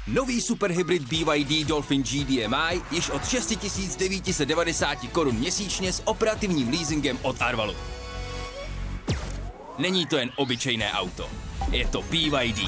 Nový superhybrid BYD Dolphin GDMI již od 6 990 korun měsíčně s operativním leasingem od Arvalu. Není to jen obyčejné auto, je to BYD.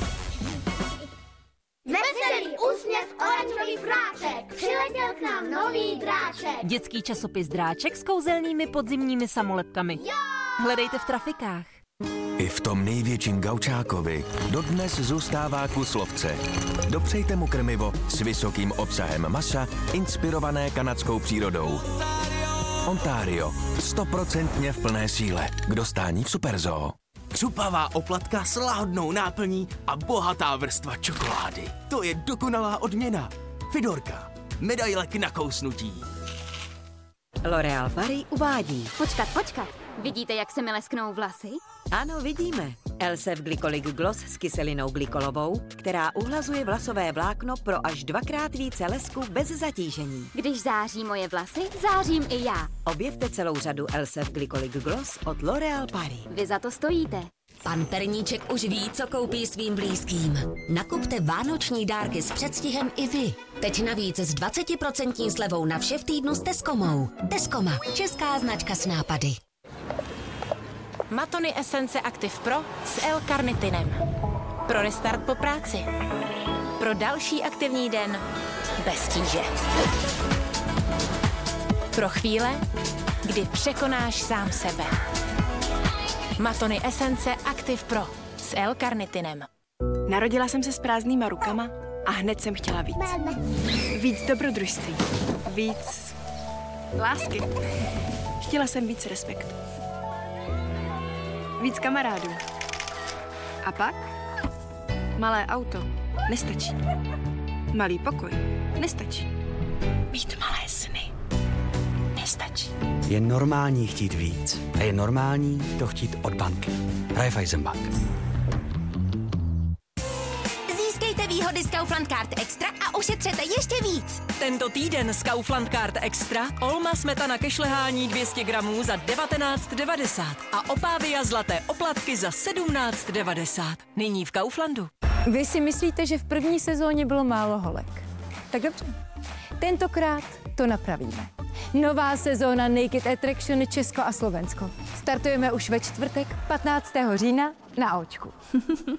Veselý úsměv oranžový fráček. Přiletěl k nám nový dráček. Dětský časopis Dráček s kouzelnými podzimními samolepkami. Jo! Hledejte v trafikách. I v tom největším gaučákovi dodnes zůstává kus lovce. Dopřejte mu krmivo s vysokým obsahem masa, inspirované kanadskou přírodou. Ontario. 100% v plné síle. K dostání v Superzoo. Křupavá oplatka s lahodnou náplní a bohatá vrstva čokolády. To je dokonalá odměna. Fidorka. Medaile k nakousnutí. L'Oréal Paris uvádí. Počkat. Vidíte, jak se mi lesknou vlasy? Ano, vidíme. Elsef Glycolic Gloss s kyselinou glykolovou, která uhlazuje vlasové vlákno pro až 2x více lesku bez zatížení. Když září moje vlasy, zářím i já. Objevte celou řadu Elsef Glycolic Gloss od L'Oréal Paris. Vy za to stojíte. Pan Perníček už ví, co koupí svým blízkým. Nakupte vánoční dárky s předstihem i vy. Teď navíc s 20% slevou na vše v týdnu s Tescomou. Tescoma, česká značka s nápady. Matony Essence Active Pro s L-karnitinem. Pro restart po práci. Pro další aktivní den bez tíže. Pro chvíle, kdy překonáš sám sebe. Matony Essence Active Pro s L-karnitinem. Narodila jsem se s prázdnýma rukama a hned jsem chtěla víc. Víc dobrodružství. Víc lásky. Chtěla jsem víc respektu. Víc kamarádů. A pak? Malé auto nestačí. Malý pokoj nestačí. Mít malé sny nestačí. Je normální chtít víc. A je normální to chtít od banky. Raiffeisenbank. Získejte výhody z Kaufland Card Extra a ušetřete ještě víc. Tento týden z Kaufland Card Extra Olma smetana ke šlehání 200 gramů za 19,90 a Opavia zlaté oplatky za 17,90. Nyní v Kauflandu. Vy si myslíte, že v první sezóně bylo málo holek. Tak dobře. Tentokrát to napravíme. Nová sezóna Naked Attraction Česko a Slovensko. Startujeme už ve čtvrtek 15. října na Očku.